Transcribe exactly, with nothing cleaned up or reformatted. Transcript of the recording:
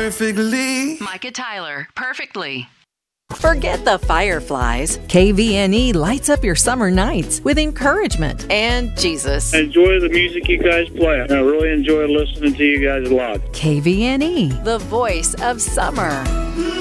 perfectly. Micah Tyler, Perfectly. Forget the fireflies. K V N E lights up your summer nights with encouragement and Jesus. I enjoy the music you guys play. I really enjoy listening to you guys a lot. K V N E, the voice of summer.